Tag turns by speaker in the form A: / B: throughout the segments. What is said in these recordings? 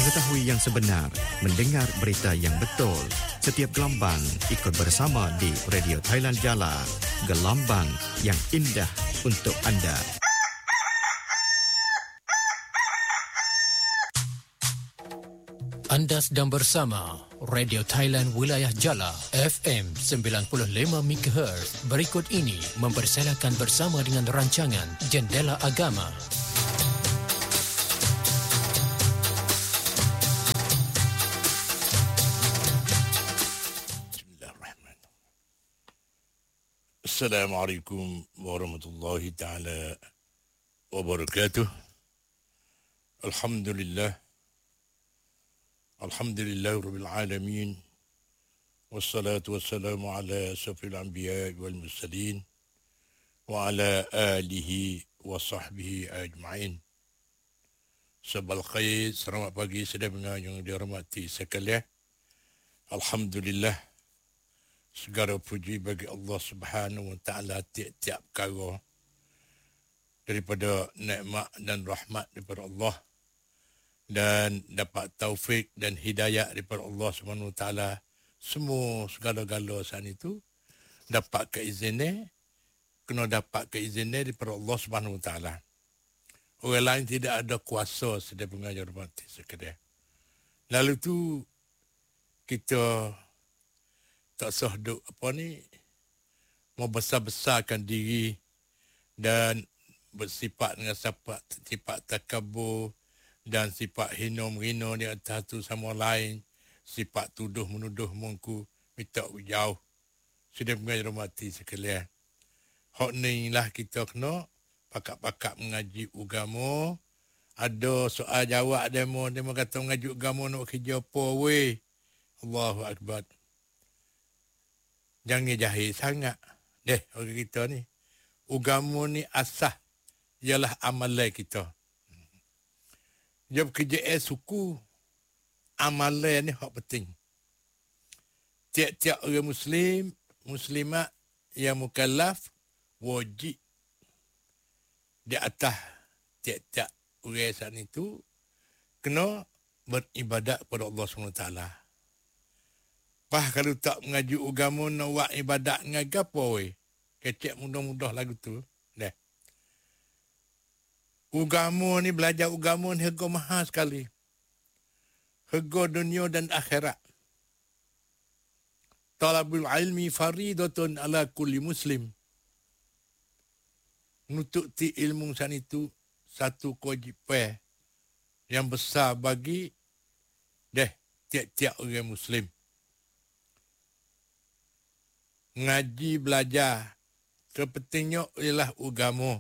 A: Mengetahui yang sebenar, mendengar berita yang betul. Setiap gelambang ikut bersama di Radio Thailand Jala. Gelambang yang indah untuk anda.
B: Anda sedang bersama Radio Thailand Wilayah Jala FM 95 MHz. Berikut ini mempersilakan bersama dengan rancangan Jendela Agama.
C: Assalamualaikum warahmatullahi ta'ala wabarakatuh. Alhamdulillah. Alhamdulillah Rabbil Alamin. Wassalatu wassalamu ala asyrafil anbiya wal mursalin wa ala alihi wa sahbihi ajma'in. Sabal khair, selamat pagi saudara yang dirahmati sekalian. Alhamdulillah. Segala puji bagi Allah Subhanahu wa taala tiap-tiap perkara daripada nikmat dan rahmat daripada Allah, dan dapat taufik dan hidayah daripada Allah Subhanahu wa taala. Semua segala-gala san itu dapat keizinan, kena dapat keizinan daripada Allah Subhanahu wa taala. Orang lain tidak ada kuasa sedaya pengajar mati sekalian. Lalu tu kita tak sah duk mau besar-besarkan diri dan bersifat dengan sifat takabur dan sifat hina-menghina di atas tu sama lain, sifat tuduh-menuduh mengku, minta jauh. Sudah mengajar mati sekalian. Hak ni lah kita kena pakak-pakak mengaji agama. Ada soal jawab demo kata mengaji agama nak kerja apa weh. Allahu Akbar. Jangan jahil sangat. Orang kita ni. Agama ni asas ialah amalan kita. Dia bekerja suku. Amalan ni hak penting. Tiap-tiap orang Muslim, Muslimat yang mukallaf, wajib di atas tiap-tiap orang saat itu kena beribadat kepada Allah SWT. Kalau tak mengaji agama nak buat ibadat dengan apa weh? Kecek mudah-mudah lagu tu. Dah. Agama ni, belajar agama ni harga mahal sekali. Harga dunia dan akhirat. Talabul ilmi faridatun ala kulli muslim. Nututi ilmu san itu satu kewajipan yang besar bagi tiap-tiap orang Muslim. Ngaji belajar kepentingnya ialah agama.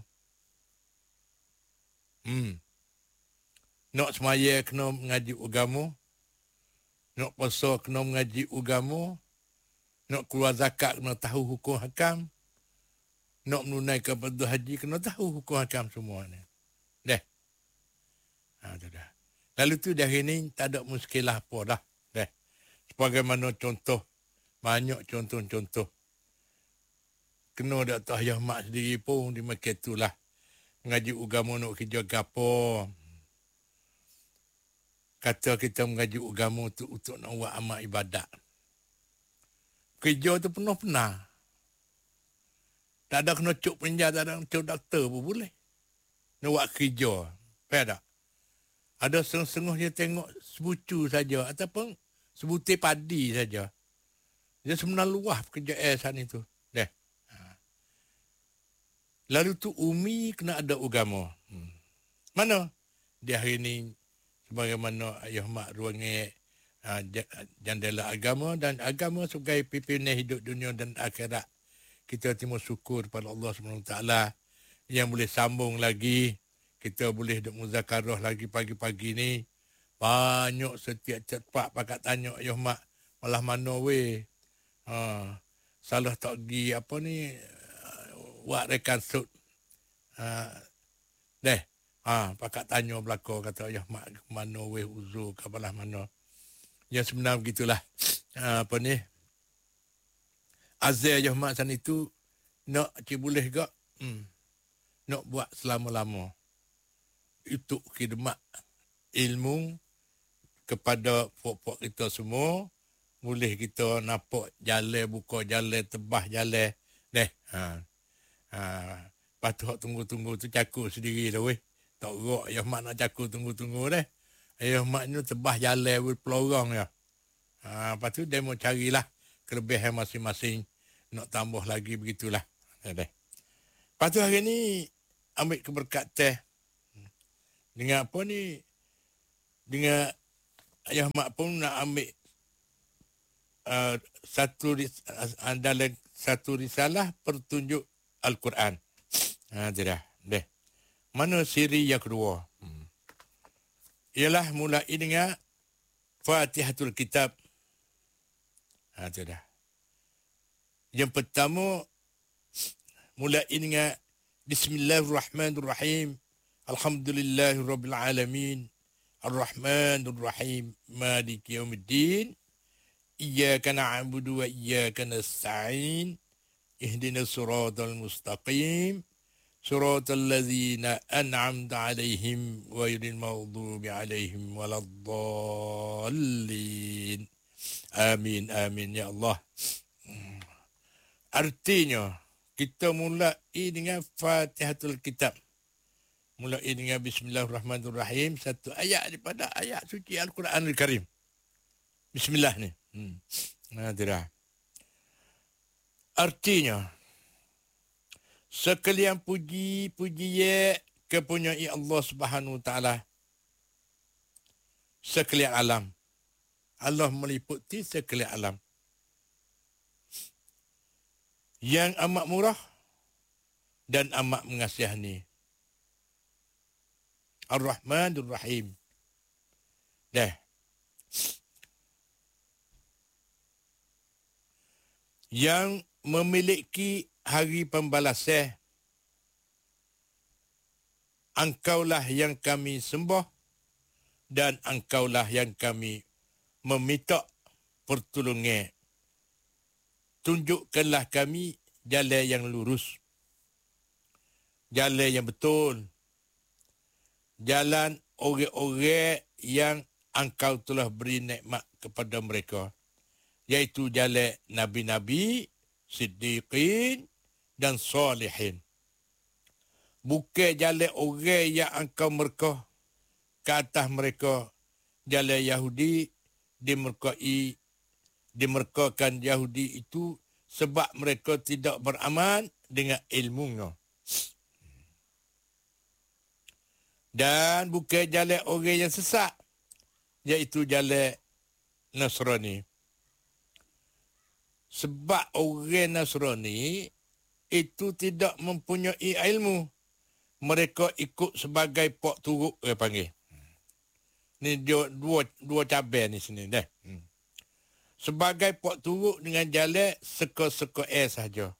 C: Nak semaya kena mengaji agama. Nak puasa kena mengaji agama. Nak keluar zakat kena tahu hukum hakam. Nak menunaikan fardu haji kena tahu hukum hakam semua ni. Dah. Dah. Lalu tu dah ini tak ada muskilah apa dah. Dah. Sebagaimana contoh, banyak contoh-contoh. Kena dak tahyah mak sendiri pun di makan itulah. Mengaji agama nak kerja gapo. Kata kita mengaji agama tu untuk nak buat amal ibadat. Kerja tu pernah. Tak ada kena cuk penjara, tak ada cuk doktor pun boleh. Nak buat kerja. Faham tak? Ada setengah-setengah dia tengok sebucu saja ataupun sebutir padi saja. Dia sebenarnya luah pekerjaan saat itu. Dah. Lalu tu umi kena ada agama. Mana? Di hari ini, sebagaimana ayah mak ruangnya jendela agama, dan agama sebagai pimpinan hidup dunia dan akhirat. Kita terima syukur pada Allah SWT yang boleh sambung lagi. Kita boleh duk muzakarah lagi pagi-pagi ni. Banyak setiap cepat pakat tanya ayah mak, malah mana weh? Salah tak pergi apa ni? Buat rekan sud. Pakat tanya belakang kata ayah mak mana weh uzur ke belah mana. Yang sebenar begitulah. Apa ni? Azal ayah mak sana itu nak boleh gak nak buat selama-lama. Itu khidmat ilmu kepada puak-puak kita semua, boleh kita nampak jalan, buka jalan, tebah jalan. Lepas tu tunggu-tunggu tu cakur sendiri dah weh. Tak gerak ayah mak nak cakur tunggu-tunggu dah. Ayah mak ni tebah jalan pelorong ya. Lepas tu dia mau carilah kelebihan masing-masing. Nak tambah lagi begitulah. Lepas tu hari ni ambil keberkatan. Dengan apa ni? Dengan ayah mak pun nak ambil dalam satu risalah pertunjuk Al-Quran. Dah. Mana siri yang kedua? Ialah mulai dengan Fatihatul Kitab. Dah. Yang pertama, mulai dengan Bismillahirrahmanirrahim. Alhamdulillahirrabbilalamin. Ar-Rahmanirrahim. Maliki yaumiddin. Iyyaka na'budu wa iyyaka nasta'in. Ihdinas siratal mustaqim. Siratal ladzina an'amta 'alaihim ghairil maghdubi 'alaihim waladdallin. Amin amin ya Allah. Artinya kita mulai dengan Fatihatul Kitab. Mulai dengan Bismillahirrahmanirrahim, satu ayat daripada ayat suci Al-Quranul Karim. Bismillah ni. Dah. Artinya sekalian puji ya kepunyai Allah Subhanahu Wa Taala. Sekalian alam. Allah meliputi sekalian alam. Yang amat murah dan amat mengasihani. Ar-Rahmanur Rahim. Dah. Yang memiliki hari pembalasan. Engkaulah yang kami sembah dan engkaulah yang kami meminta pertolongan. Tunjukkanlah kami jalan yang lurus. Jalan yang betul. Jalan orang-orang yang engkau telah beri nikmat kepada mereka. Iaitu jalan Nabi-Nabi, Siddiqin dan Salihin. Bukan jalan orang yang engkau merkah ke atas mereka. Jalan Yahudi dimerkakan Yahudi itu sebab mereka tidak beramal dengan ilmunya. Dan bukan jalan orang yang sesat, iaitu jalan Nasrani. Sebab orang Nasrani itu tidak mempunyai ilmu. Mereka ikut sebagai pok turuk, dia panggil. Ni dua cabai ni sini dah. Sebagai pok turuk dengan jalan seka-seka sahaja.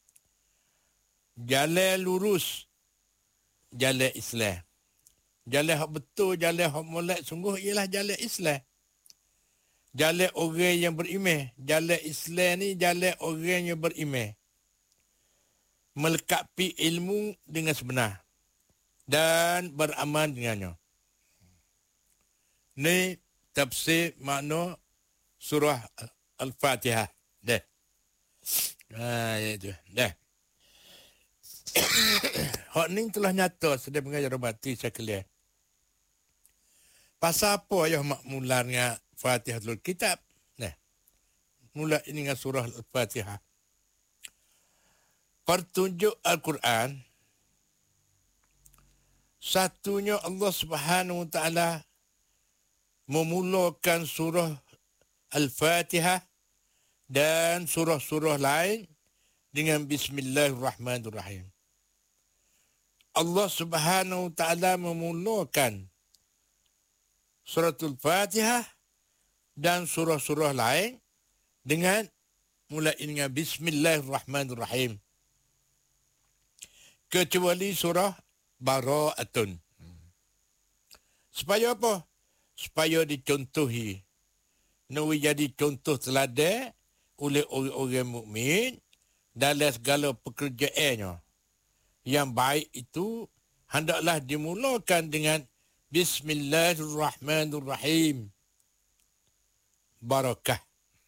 C: Jalan lurus, jalan Islam. Jalan hak betul, jalan hak molek sungguh ialah jalan Islam. Jalan orang yang beriman. Jalan Islam ni jalan orang yang beriman. Melekapi ilmu dengan sebenar. Dan beramal dengannya. Ni tafsir makna surah Al-Fatihah. Dah. Itu. Dah. Hak ni telah nyata sedang mengajar mati sekalian. Pasal apa ayah mak mula dengan Fatihatul Kitab? Nah. Mula ini dengan surah Al-Fatihah. Pertunjuk Al-Quran. Satunya Allah Subhanahu Wa Taala memulakan surah Al-Fatihah dan surah-surah lain dengan Bismillahirrahmanirrahim. Allah Subhanahu Wa Taala memulakan suratul Fatihah dan surah-surah lain dengan mulai dengan Bismillahirrahmanirrahim. Kecuali surah Bara'atun. Supaya apa? Supaya dicontohi. Nawi jadi contoh teladan oleh orang-orang mukmin dalam segala pekerjaannya. Yang baik itu hendaklah dimulakan dengan Bismillahirrahmanirrahim. barakah.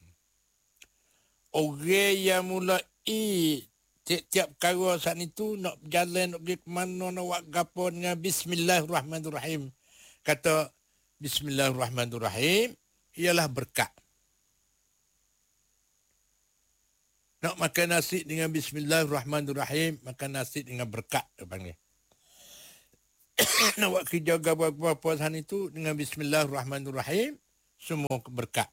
C: Orang yang mulai tiap-tiap perkara saat itu nak berjalan, nak pergi ke mana, nak buat gapo dengan bismillahirrahmanirrahim. Kata bismillahirrahmanirrahim ialah berkat. Nak makan nasi dengan bismillahirrahmanirrahim, makan nasi dengan berkat dia panggil. Nak buat kerja apa-apa saat itu dengan bismillahirrahmanirrahim, semua berkat.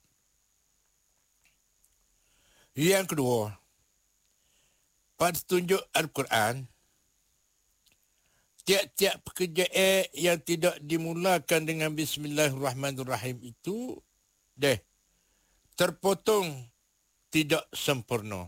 C: Yang kedua, pada tunjuk Al-Quran, tiap-tiap pekerjaan yang tidak dimulakan dengan bismillahirrahmanirrahim itu terpotong, tidak sempurna.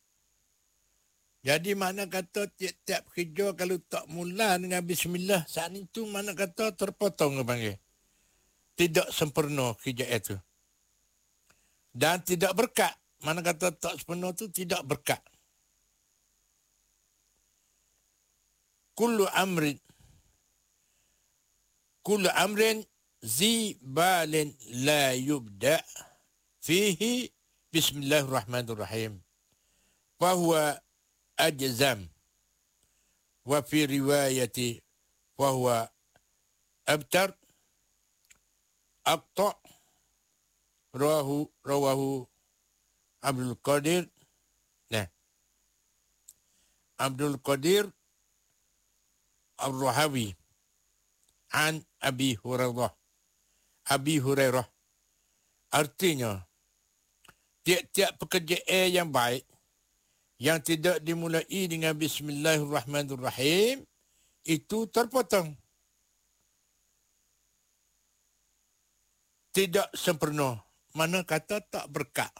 C: Jadi mana kata tiap-tiap kerja kalau tak mula dengan bismillah, saat itu mana kata terpotong, panggil. Tidak sempurna kerja itu. Dan tidak berkat. Mana kata tak sempurna itu tidak berkat. Kullu amrin zibalin la yubda fihi bismillahirrahmanirrahim. Fahuwa ajzam. Wa fi riwayati fahuwa abtar. Aqta. Rawahu Abdul Qadir. Abdul Qadir Ar-Rahawi an Abi Hurairah. Artinya, tiap-tiap pekerjaan yang baik yang tidak dimulai dengan bismillahirrahmanirrahim itu terpotong. Tidak sempurna. Mana kata tak berkat.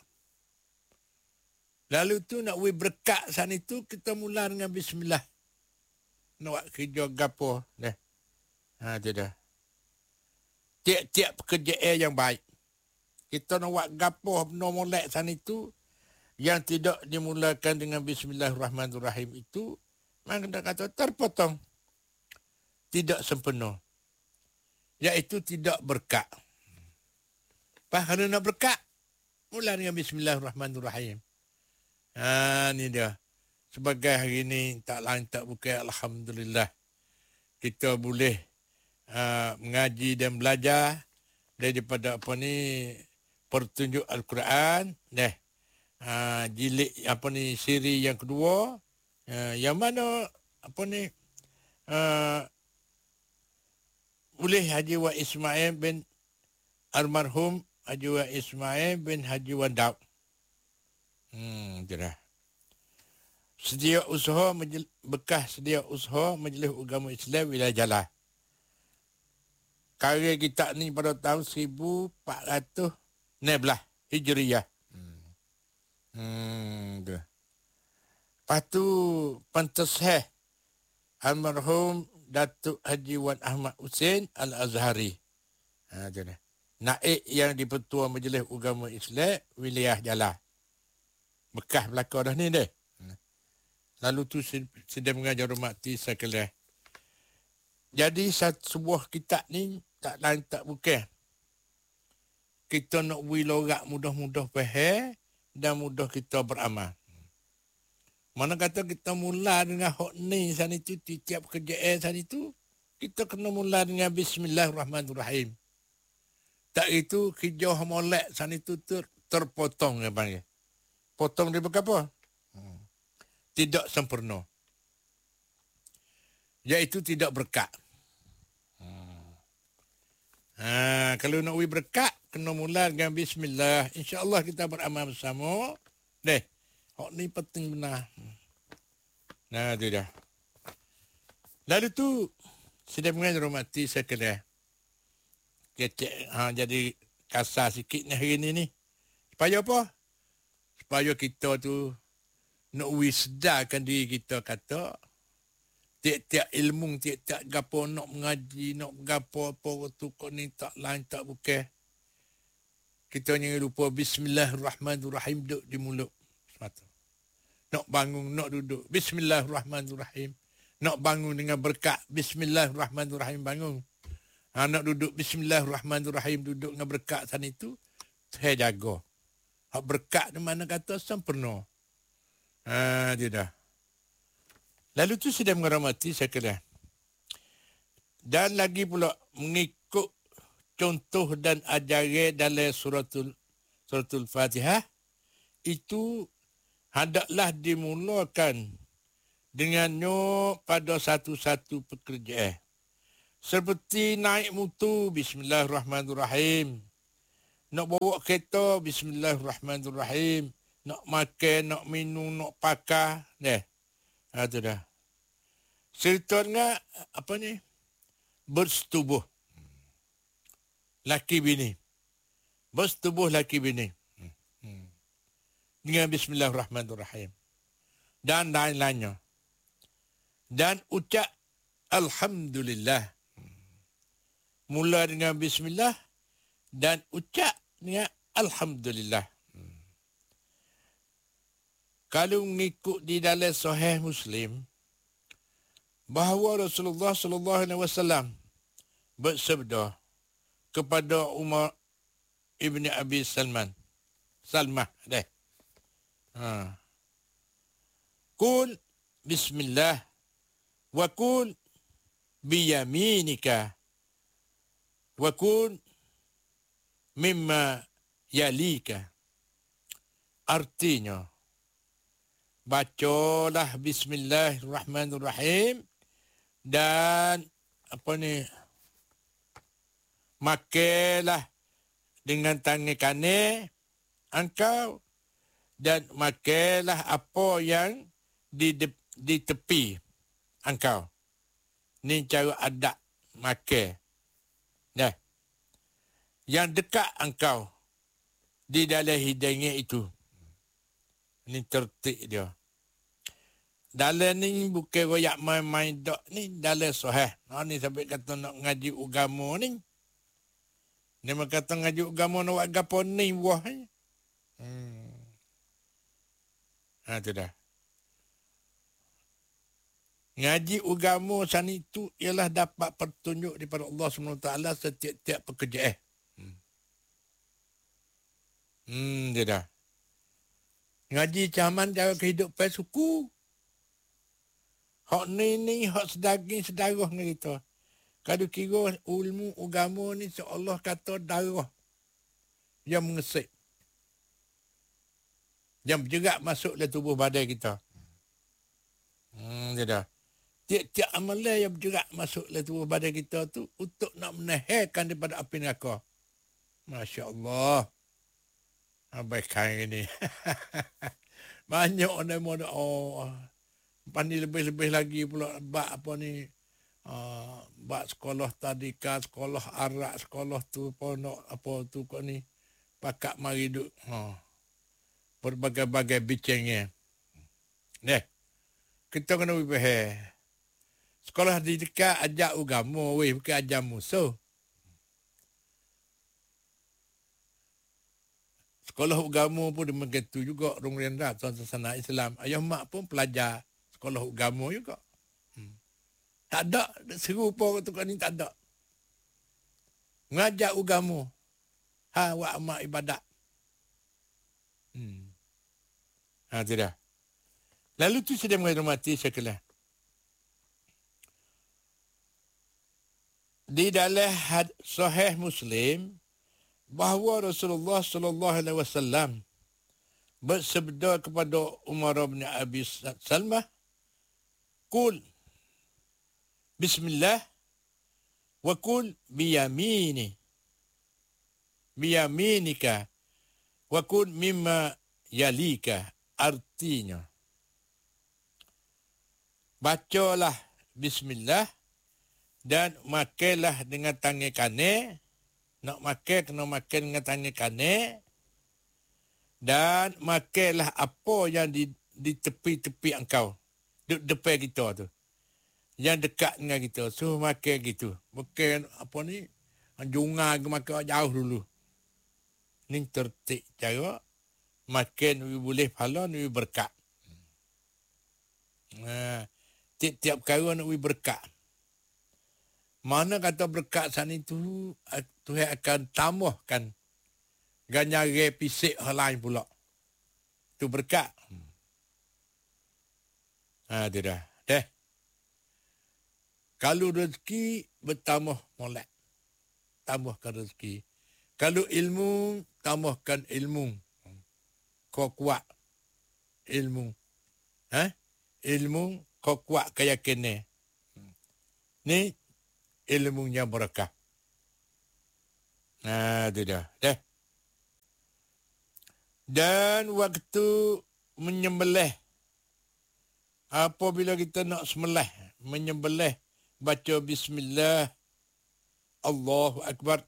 C: Lalu tu nak beri berkat sana itu, kita mula dengan bismillah. Nak buat kerja gapo. Itu dah. Tiap-tiap pekerjaan yang baik. Kita nak buat gapo, benda molek sana itu, yang tidak dimulakan dengan bismillahirrahmanirrahim itu, maka kita kata terpotong. Tidak sempurna. Iaitu tidak berkat. Kalau nak berkat, mula dengan bismillahirrahmanirrahim. Ni dia. Sebagai hari ni tak lain tak bukan, alhamdulillah. Kita boleh mengaji dan belajar daripada pertunjuk Al-Quran. Jilid siri yang kedua. Yang mana boleh Haji Wan Ismail bin almarhum Haji Wan Ismail bin Haji Wan Daud. Itulah. Sedia usaha bekas sedia usaha Majlis Agama Islam Wilayah Jalah. Karya kita ni pada tahun 1416 Hijriah. Lepas tu pentasih almarhum Datuk Haji Wan Ahmad Hussein Al-Azhari. Naib yang di-Pertua Majlis Agama Islam Wilayah Jalah. Bekas belakang dah ni deh. Lalu tu sedang mengajar hormati sekalian. Jadi sebuah kitab ni tak lain tak bukan. Kita nak beri lorak mudah-mudah faham dan mudah kita beramal. Mana kata kita mula dengan hak ni sana itu, tiap kerjaan sana itu, kita kena mula dengan bismillahirrahmanirrahim. Tak itu kerja molek sana itu terpotong ya panggil. Potong dia apa? Tidak sempurna. Iaitu tidak berkat. Kalau nak beri berkat, kena mula dengan bismillah. InsyaAllah kita beramal bersama. Hak ni penting benar. Itu dah. Lalu tu, sedang mengajar hormati sekalian. Jadi kasar sikit ni hari ni. Supaya apa? Supaya kita tu nak wisdakan diri kita, kata tiap-tiap ilmu, tiap-tiap gapo nak mengaji, nak gapo apa tu kau ni tak lain tak bukan. Kita jangan lupa bismillahirrahmanirrahim duduk di mulut semata. Nak bangun, nak duduk bismillahirrahmanirrahim. Nak bangun dengan berkat bismillahirrahmanirrahim bangun. Nak duduk bismillahirrahmanirrahim duduk dengan berkat sana itu. saya jaga. Hak berkat di mana kata sempurna. Dia dah. Lalu tu sudah menghormati sekalian. Dan lagi pula mengikut contoh dan ajaran dalam suratul Fatihah, itu hendaklah dimulakan dengannya pada satu-satu pekerjaan. Seperti naik motor, bismillahirrahmanirrahim. Nak bawa kereta, bismillahirrahmanirrahim. Nak makan, nak minum, nak pakai. Itu dah. Ceritanya, apa ni? Bersetubuh. Laki bini. Bersetubuh laki bini. Dengan bismillahirrahmanirrahim. Dan lain-lainnya. Dan ucap alhamdulillah. Mula dengan bismillah. Dan ucap dengan alhamdulillah. Kalau mengikut di dalam Sahih Muslim, bahawa Rasulullah sallallahu alaihi wasallam bersabda kepada Umar ibn Abi Salmah deh. Kul bismillah wa kul biyaminika wa kul mimma yalika. Artinya, bacalah bismillahirrahmanirrahim dan makanlah dengan tangan kanan engkau dan makanlah apa yang di tepi engkau. Ni cara adab makan. Dah. Yang dekat engkau di dalam hidungnya itu. Ni tertib dia. Dalam ni bukan royak main-main dok ni dalam Sahih. Ni sampai kata nak ngaji agama ni. Dia kata ngaji agama nak buat gapo ni wah ni. Itu dah. Ngaji agama sana itu ialah dapat petunjuk daripada Allah SWT setiap-tiap pekerjaan. Dia dah. Ngaji caman cara kehidupan suku. Hak ni hak sedaging sedarah dengan kita. Kalau kira ilmu agama ni seolah kata darah yang mengesik. Yang bergerak masuk dalam tubuh badan kita. Dia dah. Tiap-tiap amalan yang bergerak masuk dalam tubuh badan kita tu untuk nak menahankan daripada api neraka. Masya Allah. Abaikan ini. Banyak orang pandai lebih-lebih lagi pula bak apa ni. Bak sekolah tadika, sekolah arak, sekolah tu ponok apa tu kau ni. Pakak mari duk. Berbagai-bagai bicangnya. Kita kena berpahal. Sekolah di dekat ajak agama, bukan ajak musuh. Sekolah agama pun demikian tu juga. Orang rendah, sana Islam. Ayah mak pun pelajar sekolah agama juga. Tak ada. Serupa tu kan ni tak ada. Ngajak agama. Buat amal ibadat. Tidak. Lalu tu sudah menghormati sekalian. Di dalam Sahih Muslim, bahawa Rasulullah sallallahu alaihi wasallam bersabda kepada Umar bin Abi Salmah, "Qul bismillah wa qul biyaminika wa qul mimma yalika." Artinya, bacalah bismillah dan makanlah dengan tangan kanan. Nak makan, kena makan dengan tangan kanan. Dan makanlah apa yang di tepi-tepi engkau. Di depan kita tu. Yang dekat dengan kita. So, makan gitu. Bukan apa ni, junga ke makan jauh dulu. Ni tertib cara. Makan boleh pahala, ni berkat. Tiap-tiap perkara nak berkat. Mana kata berkat sana itu, Tuhan akan tambahkan Ganyare pisik hal lain pula. Tu berkat. Dia dah. Kalau rezeki bertambah molek. Tambahkan rezeki. Kalau ilmu, tambahkan ilmu. Kau kuat ilmu. Ilmu kau kuat keyakinan. Ni ilmunya berkah. Itu dah. Dan waktu menyembelih. Apabila kita nak menyembelih, baca bismillah, Allahu Akbar.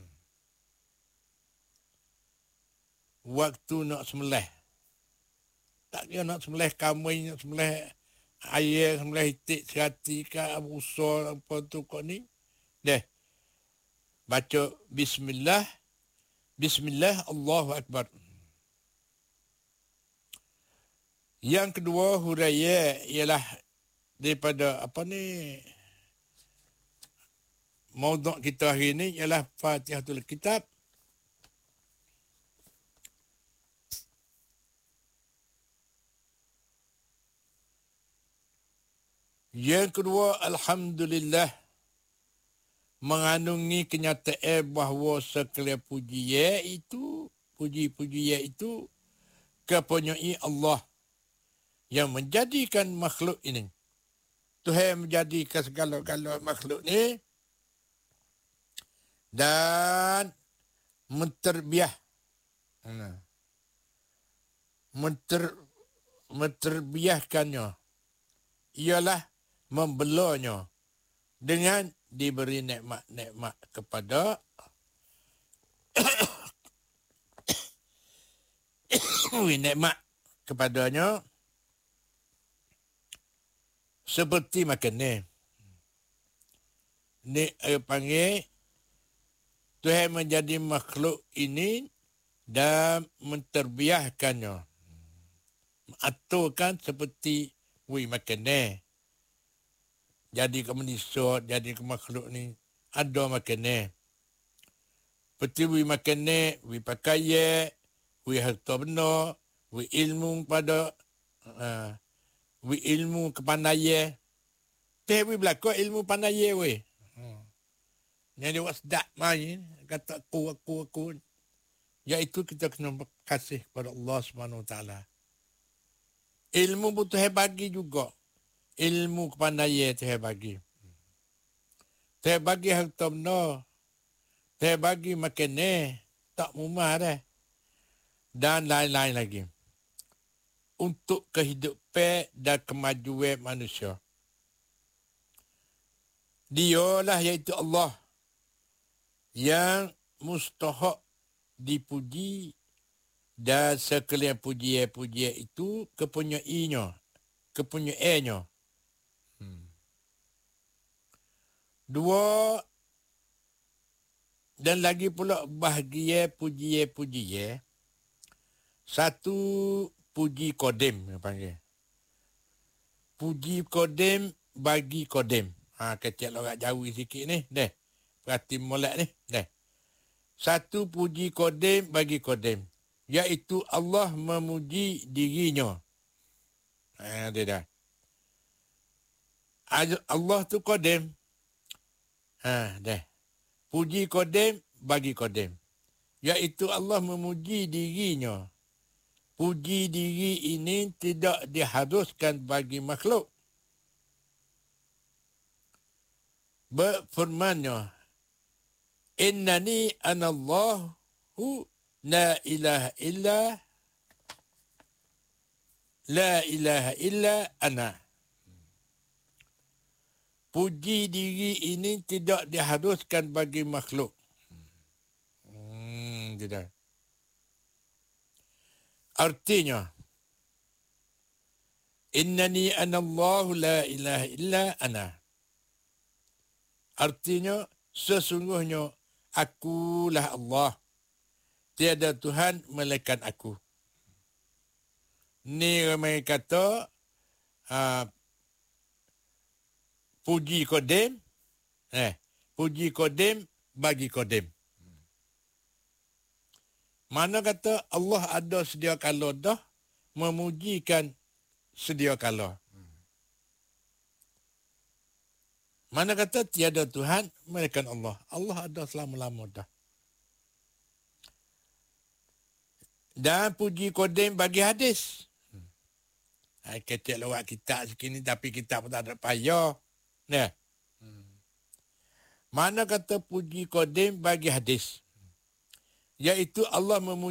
C: Waktu nak sembelih. Tak kira nak sembelih kambing, nak sembelih ayam, sembelih itik, serati ke, busur, apa tu kau ni. Baca bismillah, Allahu Akbar. Yang kedua huraian ialah daripada maudhu' kita hari ini ialah Fatihatul Kitab. Yang kedua, alhamdulillah, mengandungi kenyataan bahawa sekalian pujian itu kepunyai Allah yang menjadikan makhluk ini. Tuhan menjadikan segala-gala makhluk ni dan menterbiahkannya ialah membelanya dengan diberi nikmat-nikmat kepada nikmat kepadanya seperti makan ni. Ni panggil Tuhan menjadi makhluk ini dan menterbiahkannya. Aturkan seperti makan ni. Jadi ke manusia, jadi ke makhluk ni, ada makan ni. Seperti makan ni, pakaian, harta benda, ilmu pada, ilmu kepandaian. Tapi belakang ilmu pandaian, Yang dia buat sedap main, kata aku. Iaitu kita kena berkasih kepada Allah SWT. Ilmu pun Tuhan bagi juga. Ilmu kepandaian Tuhan bagi. Tuhan bagi harta benda. Tuhan bagi makan ni. Tak mumah dah. Dan lain-lain lagi. Untuk kehidupan dan kemajuan manusia. Dialah iaitu Allah yang mustahak dipuji dan sekalian pujian-pujian itu kepunyaannya. Dua, dan lagi pula bahagia pujian-pujian. Satu, puji kodim, panggil. Puji kodim bagi kodim. Kecil orang Jawi sikit ni. Perhati molek ni. Satu, puji kodim bagi kodim. Iaitu Allah memuji dirinya. Dia dah. Allah tu kodim. Puji kodim bagi kodim. Iaitu Allah memuji dirinya. Puji diri ini tidak diharuskan bagi makhluk. Berfirmannya, Innani anallahu la ilaha illa ana. Puji diri ini tidak diharuskan bagi makhluk. Tidak. Artinya, Innani anallahu la ilaha illa ana. Artinya, sesungguhnya akulah Allah. Tiada Tuhan melainkan aku. Ni ramai kata, puji kodim, puji kodim bagi kodim. Mana kata Allah ada sedia kala dah memujikan sedia kala. Mana kata tiada Tuhan melainkan Allah. Allah ada selama-lama dah. Dan puji kodim bagi hadis. Kecil lewat kitab sekini tapi kitab pun tak ada payah. Nah. Mana kata puji kodim bagi hadis. Iaitu Allah memuji